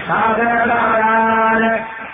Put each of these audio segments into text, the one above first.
सागरान्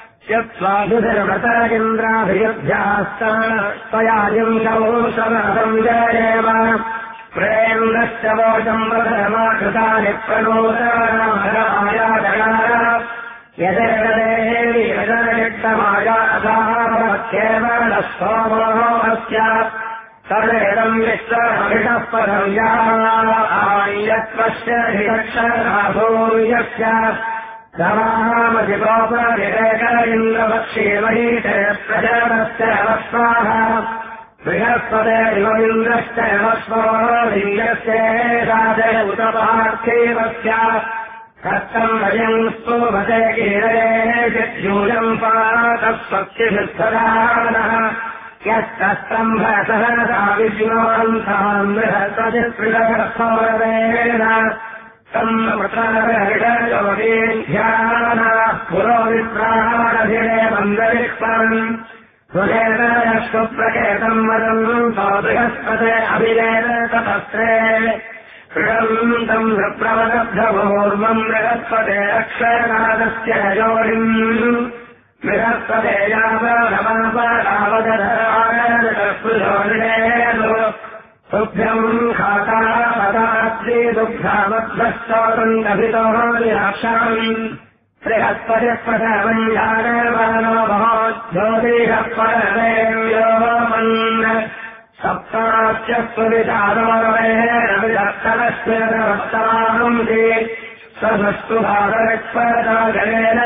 यत्स्वाधुधर्मतरिन्द्राभियुध्यास्ता त्वयाजिम् कौशलम् जयेव प्रेन्द्रश्च वोचम् प्रथमाकृतानि प्रणोदनायागणाः यदेवदेवी यजनिष्टमायासाभवत्येव न सोमोऽस्य तदेदम् विश्वमिषः पदम् यत्पश्य हिरक्षराभूयस्य समामधिगोपरिरेक इन्द्रवक्षीमहीते प्रजातस्य वस्वाः बृहस्पते इन्द्रश्च वस्वो लिङ्गस्येषादे उतपार्थेवस्य कष्टम् वयम् स्तोभते कीरयेयूयम् पातस्वक्तिभिस्तदानः यत्कस्तम्भसहसा विष्णोऽन्ताम् बृहस्पतिस्पृगसौरवेण सम्मृतर्षयोगीध्यानः पुरोविप्राणधिरे मन्दविक्पम् सुरेण सुप्रकेतम् वदम् स बृहस्पते अभिरेण तपस्त्रे तम् प्रवदब्धभूर्वम् बृहस्पते अक्षरनादस्य जोरिम् बृहस्पते यावदरावदधरागस्पृशोदिनेषु तुभ्यम् खाता पदात्रि दुग्धामध्वस्तोतन्दभितो निराक्षामि बृहस्पतिः प्रथमम् जानमानो महोज्योतिषः परमेव्यो मन् सप्ताच्यस्वविचारोरवेरविदत्तलस्वेदवत्तमानुंसि सदस्तु भारतपदागरेण